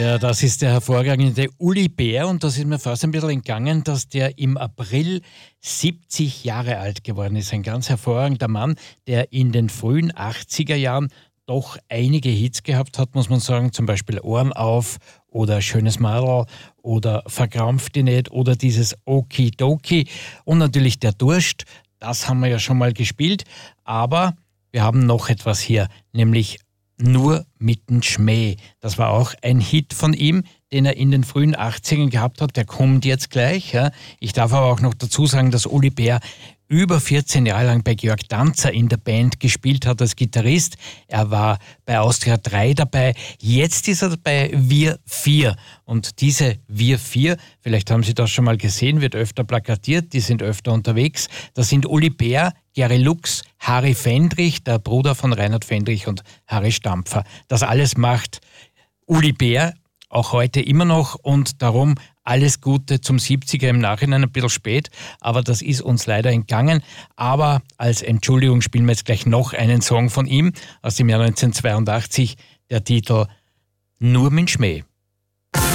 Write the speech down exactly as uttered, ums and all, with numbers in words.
Ja, das ist der hervorragende Uli Bär und das ist mir fast ein bisschen entgangen, dass der im April siebzig Jahre alt geworden ist. Ein ganz hervorragender Mann, der in den frühen achtziger Jahren doch einige Hits gehabt hat, muss man sagen, zum Beispiel Ohren auf oder Schönes Madel oder Verkrampft die nicht oder dieses Okidoki und natürlich Der Durst, das haben wir ja schon mal gespielt, aber wir haben noch etwas hier, nämlich Nur mitten Schmäh. Das war auch ein Hit von ihm, den er in den frühen achtzigern gehabt hat. Der kommt jetzt gleich. Ja. Ich darf aber auch noch dazu sagen, dass Uli Bär über vierzehn Jahre lang bei Georg Danzer in der Band gespielt hat als Gitarrist. Er war bei Austria drei dabei. Jetzt ist er bei Wir vier. Und diese Wir vier, vielleicht haben Sie das schon mal gesehen, wird öfter plakatiert, die sind öfter unterwegs. Das sind Uli Bär, Gary Lux, Harry Fendrich, der Bruder von Reinhard Fendrich und Harry Stampfer. Das alles macht Uli Bär auch heute immer noch und darum alles Gute zum siebziger im Nachhinein, ein bisschen spät, aber das ist uns leider entgangen. Aber als Entschuldigung spielen wir jetzt gleich noch einen Song von ihm aus dem Jahr neunzehnhundertzweiundachtzig, der Titel Nur mit Schmäh.